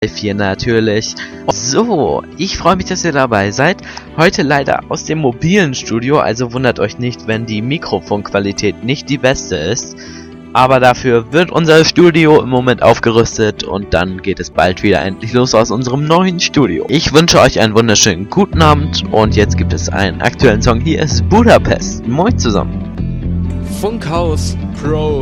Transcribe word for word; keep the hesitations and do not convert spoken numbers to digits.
Hier natürlich. So, ich freue mich, dass ihr dabei seid. Heute leider aus dem mobilen Studio, also wundert euch nicht, wenn die Mikrofonqualität nicht die beste ist. Aber dafür wird unser Studio im Moment aufgerüstet und dann geht es bald wieder endlich los aus unserem neuen Studio. Ich wünsche euch einen wunderschönen guten Abend und jetzt gibt es einen aktuellen Song. Hier ist Budapest. Moin zusammen. Funkhaus Pro.